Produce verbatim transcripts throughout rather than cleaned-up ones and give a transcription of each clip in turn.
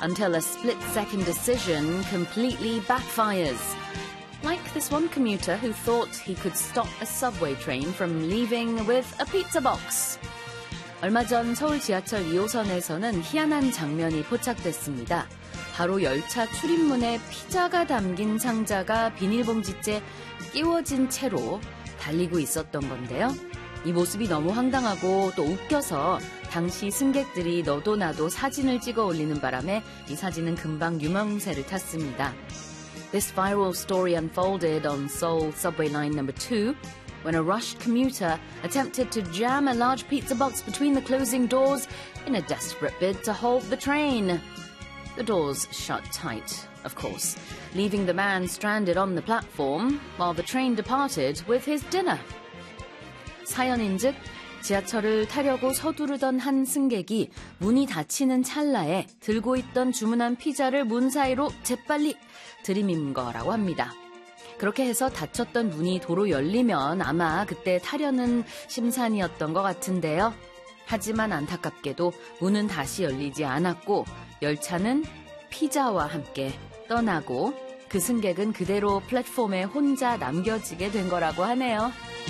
until a split-second decision completely backfires. Like this one commuter who thought he could stop a subway train from leaving with a pizza box. 얼마 전 서울 지하철 이 호선에서는 희한한 장면이 포착됐습니다. 바로 열차 출입문에 피자가 담긴 상자가 비닐봉지째 끼워진 채로 달리고 있었던 건데요. 이 모습이 너무 황당하고 또 웃겨서 당시 승객들이 너도 나도 사진을 찍어 올리는 바람에 이 사진은 금방 유명세를 탔습니다. This viral story unfolded on Seoul subway line number two when a rushed commuter attempted to jam a large pizza box between the closing doors in a desperate bid to hold the train. The doors shut tight, of course, leaving the man stranded on the platform while the train departed with his dinner. 사연인즉 지하철을 타려고 서두르던 한 승객이 문이 닫히는 찰나에 들고 있던 주문한 피자를 문 사이로 재빨리 들이민 거라고 합니다. 그렇게 해서 닫혔던 문이 도로 열리면 아마 그때 타려는 심산이었던 것 같은데요. 하지만 안타깝게도 문은 다시 열리지 않았고 열차는 피자와 함께 떠나고 그 승객은 그대로 플랫폼에 혼자 남겨지게 된 거라고 하네요.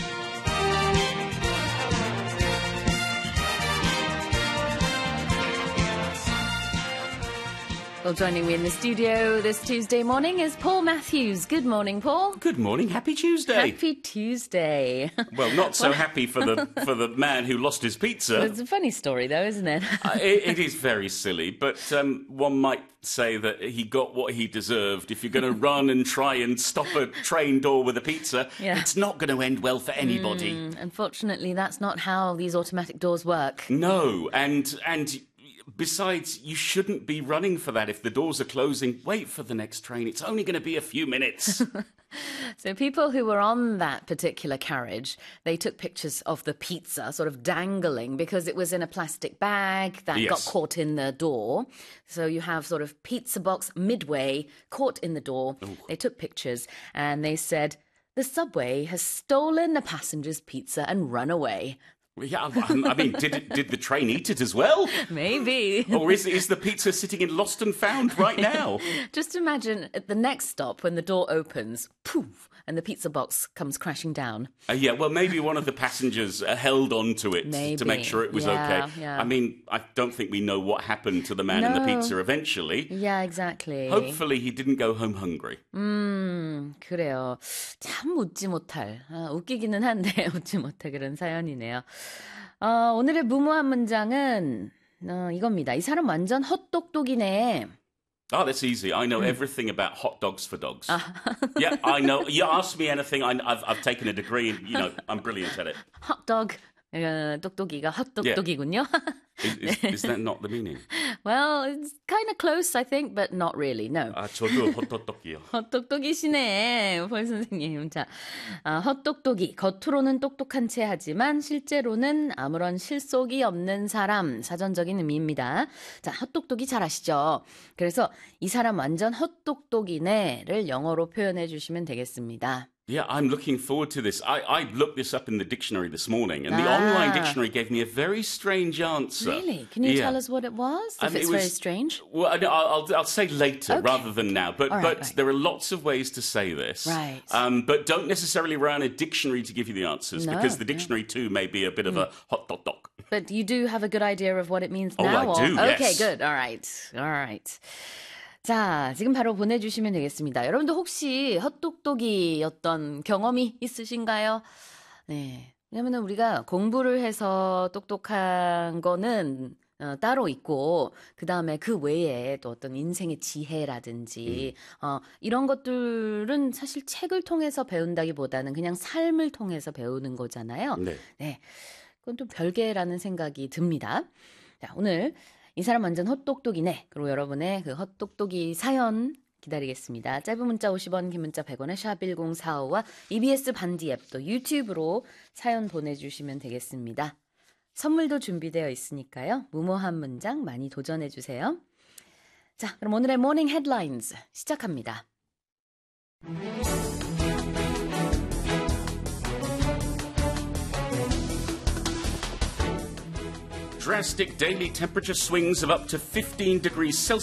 Well, joining me in the studio this Tuesday morning is Paul Matthews. Good morning, Paul. Good morning. Happy Tuesday. Happy Tuesday. Well, not so happy for the for the man who lost his pizza. It's a funny story, though, isn't it? uh, it, it is very silly, but um, one might say that he got what he deserved. If you're going to run and try and stop a train door with a pizza, yeah. It's not going to end well for anybody. Mm, unfortunately, that's not how these automatic doors work. No, and and... Besides, you shouldn't be running for that. If the doors are closing, wait for the next train. It's only going to be a few minutes. So people who were on that particular carriage, they took pictures of the pizza sort of dangling because it was in a plastic bag that yes. got caught in the door. So you have sort of pizza box midway caught in the door. Ooh. They took pictures and they said, the subway has stolen the passenger's pizza and run away. Yeah, I mean, did it, did the train eat it as well? Maybe. Or is is the pizza sitting in Lost and Found right now? Just imagine at the next stop when the door opens, poof, and the pizza box comes crashing down. Uh, yeah, well, maybe one of the passengers uh, held on to it maybe. to make sure it was yeah, okay. Yeah. I mean, I don't think we know what happened to the man no. in the pizza eventually. Yeah, exactly. Hopefully he didn't go home hungry. 음, 그래요. 참 웃지 못할, 아, 웃기기는 한데 웃지 못할 그런 사연이네요. 어, 오늘의 무모한 문장은 어, 이겁니다. 이 사람 완전 헛똑똑이네. Oh, that's easy. I know everything about hot dogs for dogs. Yeah, I know. You ask me anything, I, I've, I've taken a degree and, you know, I'm brilliant at it. Hot dog. 어, 똑똑이가 헛똑똑이군요. Is, is, is that not the meaning? Well, it's kind of close, I think, but not really, no. 아, 저도 헛똑똑이요. 헛똑똑이시네, 폴 선생님. 자, 아, 헛똑똑이, 겉으로는 똑똑한 체 하지만 실제로는 아무런 실속이 없는 사람, 사전적인 의미입니다. 자, 헛똑똑이 잘 아시죠? 그래서 이 사람 완전 헛똑똑이네를 영어로 표현해 주시면 되겠습니다. Yeah, I'm looking forward to this. I, I looked this up in the dictionary this morning, and the ah. online dictionary gave me a very strange answer. Really? Can you yeah. tell us what it was? If um, it's it was, very strange? Well, I'll, I'll, I'll say later okay. rather than now. But, right, but right. there are lots of ways to say this. Right. Um, but don't necessarily rely on a dictionary to give you the answers, no, because the dictionary, no. too, may be a bit of mm. a hot dot dot. But you do have a good idea of what it means oh, now? Oh, I do, or? yes. Okay, good. All right. All right. 자, 지금 바로 보내주시면 되겠습니다. 여러분도 혹시 헛똑똑이였던 경험이 있으신가요? 네. 왜냐면 우리가 공부를 해서 똑똑한 거는 어, 따로 있고 그 다음에 그 외에 또 어떤 인생의 지혜라든지 음. 어, 이런 것들은 사실 책을 통해서 배운다기보다는 그냥 삶을 통해서 배우는 거잖아요. 네. 네. 그건 또 별개라는 생각이 듭니다. 자, 오늘 이 사람 완전 헛똑똑이네. 그리고 여러분의 그 헛똑똑이 사연 기다리겠습니다. 짧은 문자 오십 원, 긴 문자 백 원에 샵 일공사오와 이비에스 반디 앱 또 유튜브로 사연 보내주시면 되겠습니다. 선물도 준비되어 있으니까요. 무모한 문장 많이 도전해주세요. 자, 그럼 오늘의 모닝 헤드라인즈 시작합니다. Drastic daily temperature swings of up to fifteen degrees Celsius